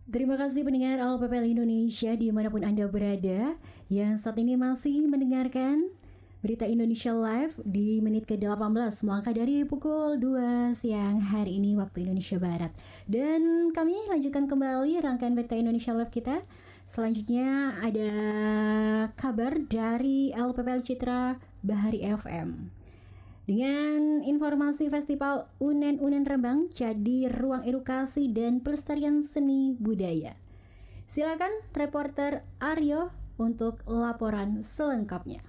Terima kasih pendengar LPPL Indonesia dimanapun Anda berada, yang saat ini masih mendengarkan Berita Indonesia Live di menit ke-18 melangkah dari pukul 2 siang hari ini waktu Indonesia Barat. Dan kami lanjutkan kembali rangkaian Berita Indonesia Live kita. Selanjutnya ada kabar dari LPPL Citra Bahari FM. Dengan informasi Festival Unen-Unen Rembang jadi ruang edukasi dan pelestarian seni budaya. Silakan reporter Aryo untuk laporan selengkapnya.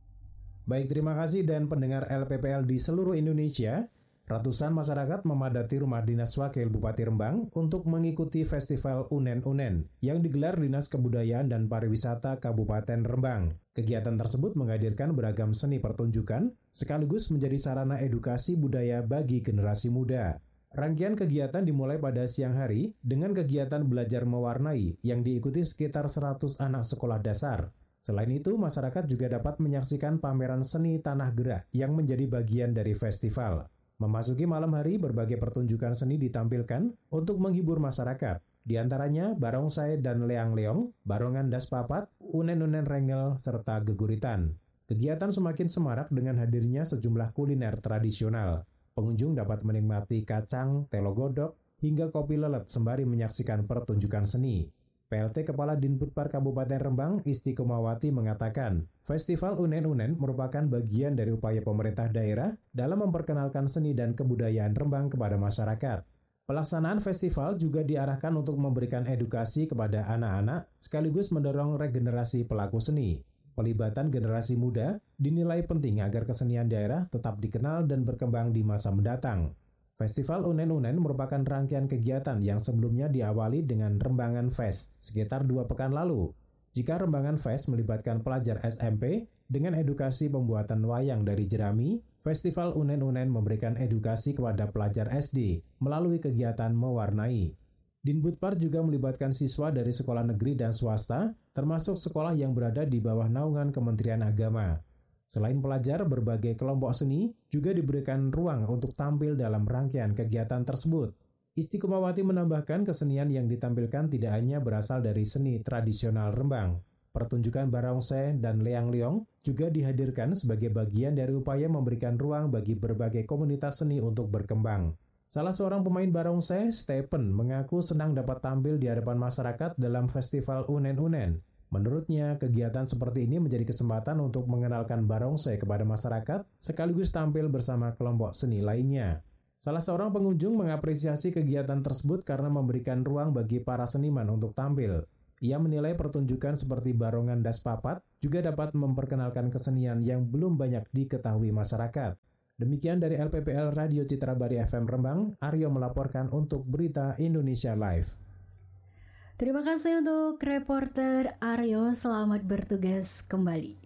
Baik, terima kasih dan pendengar LPPL di seluruh Indonesia. Ratusan masyarakat memadati rumah dinas Wakil Bupati Rembang untuk mengikuti Festival Unen-Unen yang digelar Dinas Kebudayaan dan Pariwisata Kabupaten Rembang. Kegiatan tersebut menghadirkan beragam seni pertunjukan sekaligus menjadi sarana edukasi budaya bagi generasi muda. Rangkaian kegiatan dimulai pada siang hari dengan kegiatan belajar mewarnai yang diikuti sekitar 100 anak sekolah dasar. Selain itu, masyarakat juga dapat menyaksikan pameran seni tanah gerak yang menjadi bagian dari festival. Memasuki malam hari, berbagai pertunjukan seni ditampilkan untuk menghibur masyarakat. Di antaranya barongsai dan leang-leong, barongan das papat, unen-unen rengel, serta geguritan. Kegiatan semakin semarak dengan hadirnya sejumlah kuliner tradisional. Pengunjung dapat menikmati kacang, telo godok, hingga kopi lelet sembari menyaksikan pertunjukan seni. PLT Kepala Dinputpar Kabupaten Rembang, Istiqomawati mengatakan, Festival Unen-Unen merupakan bagian dari upaya pemerintah daerah dalam memperkenalkan seni dan kebudayaan Rembang kepada masyarakat. Pelaksanaan festival juga diarahkan untuk memberikan edukasi kepada anak-anak sekaligus mendorong regenerasi pelaku seni. Pelibatan generasi muda dinilai penting agar kesenian daerah tetap dikenal dan berkembang di masa mendatang. Festival Unen-Unen merupakan rangkaian kegiatan yang sebelumnya diawali dengan Rembangan Fest sekitar 2 pekan lalu. Jika Rembangan Fest melibatkan pelajar SMP dengan edukasi pembuatan wayang dari jerami, Festival Unen-Unen memberikan edukasi kepada pelajar SD melalui kegiatan mewarnai. Dinputpar juga melibatkan siswa dari sekolah negeri dan swasta, termasuk sekolah yang berada di bawah naungan Kementerian Agama. Selain pelajar, berbagai kelompok seni juga diberikan ruang untuk tampil dalam rangkaian kegiatan tersebut. Istiqomawati menambahkan kesenian yang ditampilkan tidak hanya berasal dari seni tradisional Rembang. Pertunjukan barongsai dan leang-leong juga dihadirkan sebagai bagian dari upaya memberikan ruang bagi berbagai komunitas seni untuk berkembang. Salah seorang pemain barongsai, Stephen, mengaku senang dapat tampil di hadapan masyarakat dalam Festival Unen-Unen. Menurutnya, kegiatan seperti ini menjadi kesempatan untuk mengenalkan barongsai kepada masyarakat sekaligus tampil bersama kelompok seni lainnya. Salah seorang pengunjung mengapresiasi kegiatan tersebut karena memberikan ruang bagi para seniman untuk tampil. Ia menilai pertunjukan seperti barongan das papat juga dapat memperkenalkan kesenian yang belum banyak diketahui masyarakat. Demikian dari LPPL Radio Citra Bahari FM Rembang, Aryo melaporkan untuk Berita Indonesia Live. Terima kasih untuk reporter Aryo, selamat bertugas kembali.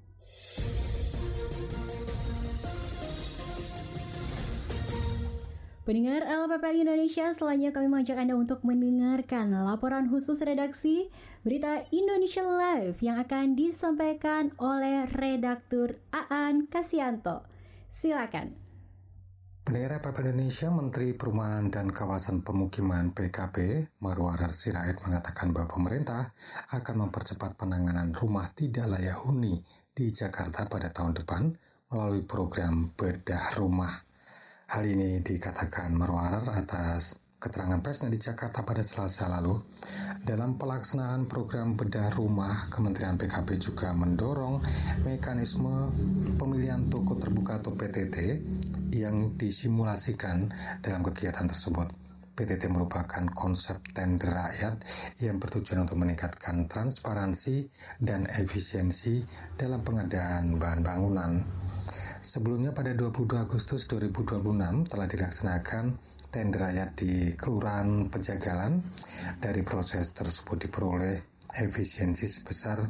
Pendengar LPPL Indonesia, selanjutnya kami mengajak Anda untuk mendengarkan laporan khusus redaksi Berita Indonesia Live yang akan disampaikan oleh redaktur Aan Kasianto. Silakan. Pendengar LPPL Indonesia, Menteri Perumahan dan Kawasan Pemukiman PKP Marwarar Sirait mengatakan bahwa pemerintah akan mempercepat penanganan rumah tidak layak huni di Jakarta pada tahun depan melalui program bedah rumah. Hal ini dikatakan Marwarar atas keterangan persnya di Jakarta pada Selasa lalu. Dalam pelaksanaan program bedah rumah, Kementerian PKP juga mendorong mekanisme pemilihan toko terbuka atau PTT yang disimulasikan dalam kegiatan tersebut. PTT merupakan konsep tender rakyat yang bertujuan untuk meningkatkan transparansi dan efisiensi dalam pengadaan bahan bangunan. Sebelumnya pada 22 Agustus 2026 telah dilaksanakan tender rakyat di Kelurahan Pejagalan. Dari proses tersebut diperoleh efisiensi sebesar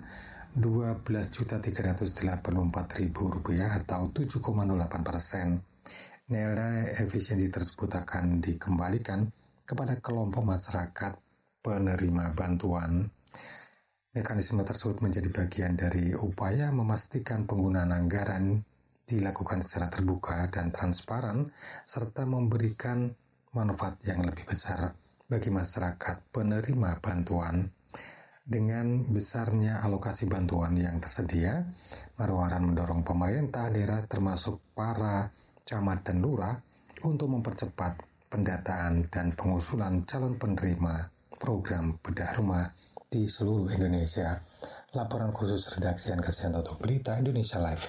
Rp12.384.000 atau 7,08%. Nilai efisiensi tersebut akan dikembalikan kepada kelompok masyarakat penerima bantuan. Mekanisme tersebut menjadi bagian dari upaya memastikan penggunaan anggaran dilakukan secara terbuka dan transparan serta memberikan manfaat yang lebih besar bagi masyarakat penerima bantuan. Dengan besarnya alokasi bantuan yang tersedia, Marwarar mendorong pemerintah daerah termasuk para camat dan lurah untuk mempercepat pendataan dan pengusulan calon penerima program bedah rumah di seluruh Indonesia. Laporan khusus redaksi An Kasianto untuk Berita Indonesia Live.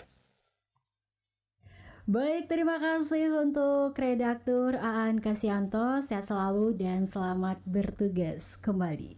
Baik, terima kasih untuk redaktur Aan Kasianto. Sehat selalu dan selamat bertugas kembali.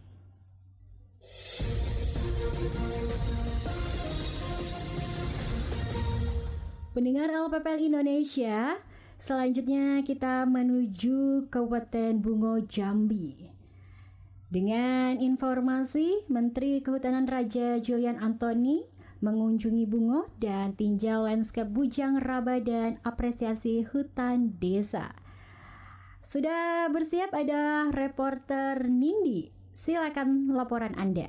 Pendengar LPPL Indonesia, selanjutnya kita menuju Kabupaten Bungo, Jambi. Dengan informasi, Menteri Kehutanan Raja Julian Antoni mengunjungi Bungo dan tinjau lanskap Bujang Raba dan apresiasi hutan desa. Sudah bersiap ada reporter Nindi. Silakan laporan Anda.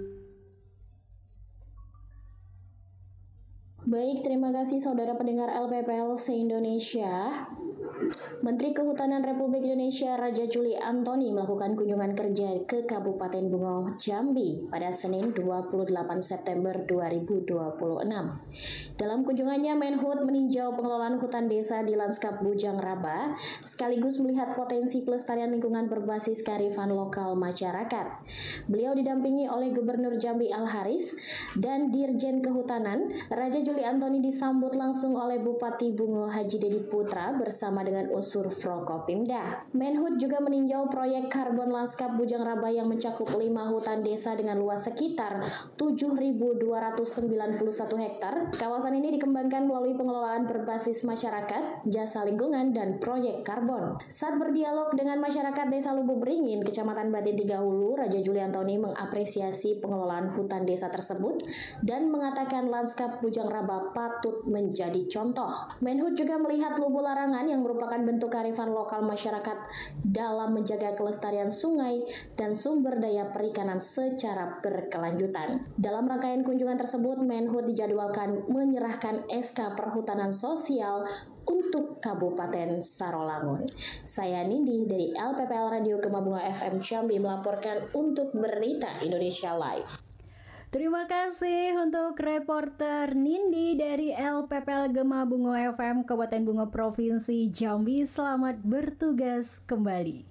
Baik, terima kasih saudara pendengar LPPL se-Indonesia. Menteri Kehutanan Republik Indonesia Raja Juli Antoni melakukan kunjungan kerja ke Kabupaten Bungo, Jambi pada Senin 28 September 2026. Dalam kunjungannya, Menhub meninjau pengelolaan hutan desa di lanskap Bujang Raba, sekaligus melihat potensi pelestarian lingkungan berbasis kearifan lokal masyarakat. Beliau didampingi oleh Gubernur Jambi Al-Haris dan Dirjen Kehutanan. Raja Juli Antoni disambut langsung oleh Bupati Bungo Haji Dedi Putra bersama dengan unsur Forkopimda. Menhub juga meninjau proyek karbon lanskap Bujang Raba yang mencakup 5 hutan desa dengan luas sekitar 7.291 hektar. Kawasan ini dikembangkan melalui pengelolaan berbasis masyarakat, jasa lingkungan, dan proyek karbon. Saat berdialog dengan masyarakat Desa Lubuk Beringin, Kecamatan Batin Tiga Hulu, Raja Juli Antoni mengapresiasi pengelolaan hutan desa tersebut dan mengatakan lanskap Bujang Raba patut menjadi contoh. Menhub juga melihat Lubu Larangan yang merupakan bentuk kearifan lokal masyarakat dalam menjaga kelestarian sungai dan sumber daya perikanan secara berkelanjutan. Dalam rangkaian kunjungan tersebut, Menhub dijadwalkan menyerahkan SK Perhutanan Sosial untuk Kabupaten Sarolangun. Saya Nindi dari LPPL Radio Gema Bungo FM Jambi melaporkan untuk Berita Indonesia Live. Terima kasih untuk reporter Nindi dari LPPL Gema Bungo FM Kabupaten Bungo Provinsi Jambi. Selamat bertugas kembali.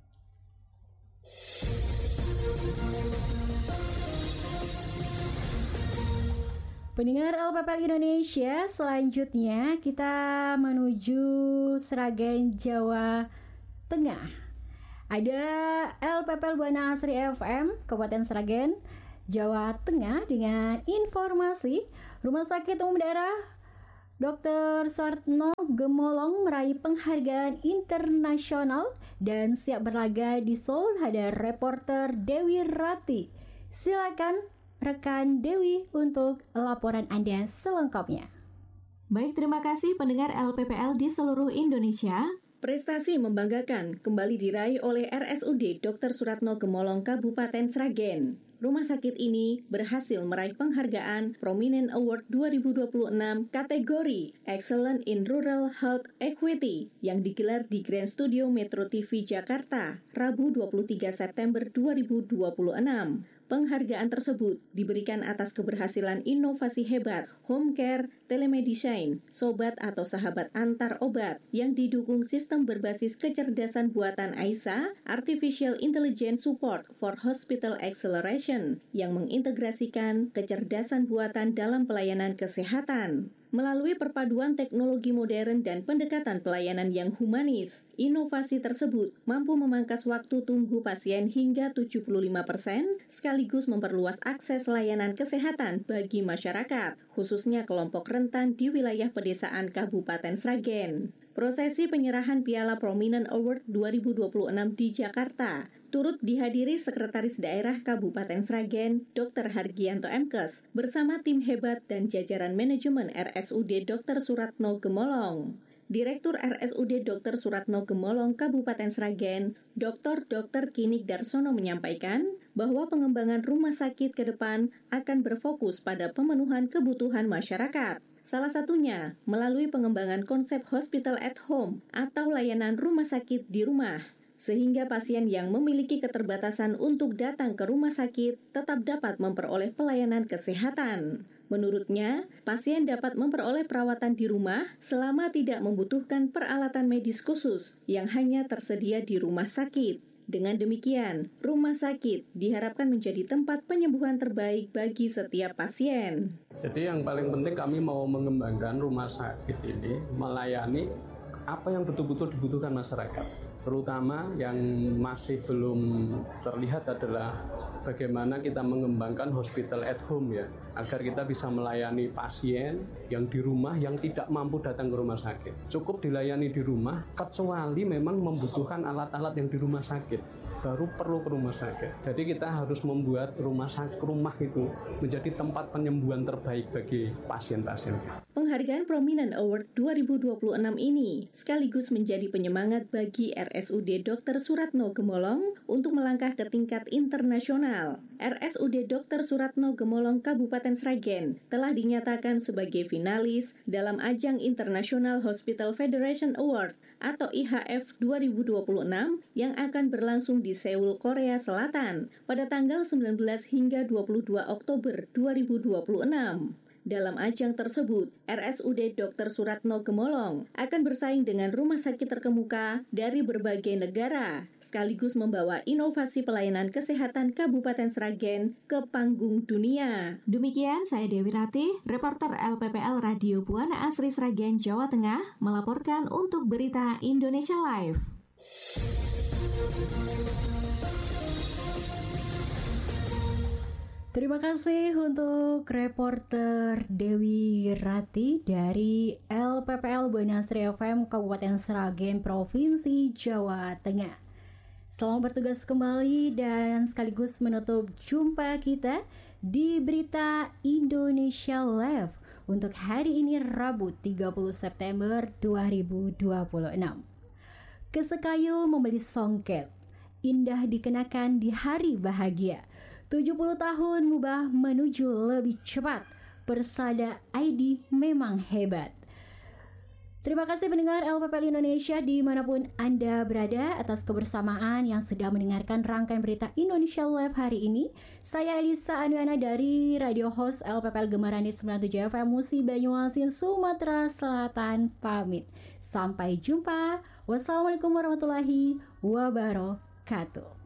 Pendengar LPPL Indonesia, selanjutnya kita menuju Sragen, Jawa Tengah. Ada LPPL Buana Asri FM Kabupaten Sragen, Jawa Tengah dengan informasi Rumah Sakit Umum Daerah Dr. Suratno Gemolong meraih penghargaan internasional dan siap berlaga di Seoul. Ada reporter Dewi Rati. Silakan rekan Dewi untuk laporan Anda selengkapnya. Baik, terima kasih pendengar LPPL di seluruh Indonesia. Prestasi membanggakan kembali diraih oleh RSUD Dr. Suratno Gemolong Kabupaten Sragen. Rumah sakit ini berhasil meraih penghargaan Prominent Award 2026 kategori Excellent in Rural Health Equity yang digelar di Grand Studio Metro TV Jakarta, Rabu 23 September 2026. Penghargaan tersebut diberikan atas keberhasilan inovasi hebat home care, telemedicine, sobat atau sahabat antar obat yang didukung sistem berbasis kecerdasan buatan AISA, Artificial Intelligence Support for Hospital Acceleration, yang mengintegrasikan kecerdasan buatan dalam pelayanan kesehatan. Melalui perpaduan teknologi modern dan pendekatan pelayanan yang humanis, inovasi tersebut mampu memangkas waktu tunggu pasien hingga 75%, sekaligus memperluas akses layanan kesehatan bagi masyarakat, khususnya kelompok rentan di wilayah pedesaan Kabupaten Sragen. Prosesi penyerahan Piala Prominent Award 2026 di Jakarta turut dihadiri Sekretaris Daerah Kabupaten Sragen, Dr. Hargianto Mkes, bersama tim hebat dan jajaran manajemen RSUD Dr. Suratno Gemolong. Direktur RSUD Dr. Suratno Gemolong Kabupaten Sragen, Dr. Kinik Darsono menyampaikan bahwa pengembangan rumah sakit ke depan akan berfokus pada pemenuhan kebutuhan masyarakat. Salah satunya melalui pengembangan konsep hospital at home atau layanan rumah sakit di rumah. sehingga pasien yang memiliki keterbatasan untuk datang ke rumah sakit tetap dapat memperoleh pelayanan kesehatan. Menurutnya, pasien dapat memperoleh perawatan di rumah selama tidak membutuhkan peralatan medis khusus yang hanya tersedia di rumah sakit. Dengan demikian, rumah sakit diharapkan menjadi tempat penyembuhan terbaik bagi setiap pasien. Jadi yang paling penting kami mau mengembangkan rumah sakit ini melayani apa yang betul-betul dibutuhkan masyarakat. Terutama yang masih belum terlihat adalah bagaimana kita mengembangkan hospital at home ya, agar kita bisa melayani pasien yang di rumah yang tidak mampu datang ke rumah sakit. Cukup dilayani di rumah, kecuali memang membutuhkan alat-alat yang di rumah sakit, baru perlu ke rumah sakit. Jadi kita harus membuat rumah itu menjadi tempat penyembuhan terbaik bagi pasien-pasien. Penghargaan Prominent Award 2026 ini sekaligus menjadi penyemangat bagi RSUD Dr. Suratno Gemolong untuk melangkah ke tingkat internasional. RSUD Dr. Suratno Gemolong Kabupaten Sragen telah dinyatakan sebagai finalis dalam ajang International Hospital Federation Award atau IHF 2026 yang akan berlangsung di Seoul, Korea Selatan pada tanggal 19 hingga 22 Oktober 2026. Dalam ajang tersebut, RSUD Dr. Suratno Gemolong akan bersaing dengan rumah sakit terkemuka dari berbagai negara, sekaligus membawa inovasi pelayanan kesehatan Kabupaten Sragen ke panggung dunia. Demikian saya Dewi Ratih, reporter LPPL Radio Buana Asri Sragen, Jawa Tengah, melaporkan untuk Berita Indonesia Live. Terima kasih untuk reporter Dewi Rati dari LPPL Buana Asri FM Kabupaten Sragen, Provinsi Jawa Tengah. Selamat bertugas kembali dan sekaligus menutup jumpa kita di Berita Indonesia Live untuk hari ini Rabu 30 September 2026. Kesekayu membeli songket, indah dikenakan di hari bahagia. 70 tahun mubah menuju lebih cepat. Persada ID memang hebat. Terima kasih pendengar LPPL Indonesia dimanapun Anda berada atas kebersamaan yang sudah mendengarkan rangkaian Berita Indonesia Live hari ini. Saya Elisa Anuana dari radio host LPPL Gemarani 97 FM Musi Banyuasin, Sumatera Selatan pamit. Sampai jumpa. Wassalamualaikum warahmatullahi wabarakatuh.